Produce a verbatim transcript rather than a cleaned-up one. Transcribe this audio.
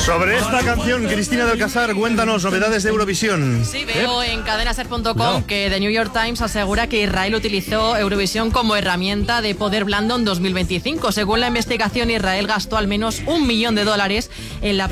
Sobre esta canción, Cristina del Casar, cuéntanos novedades de Eurovisión. Sí, veo en cadenaser punto com no. que The New York Times asegura que Israel utilizó Eurovisión como herramienta de poder blando en dos mil veinticinco. Según la investigación, Israel gastó al menos un millón de dólares en la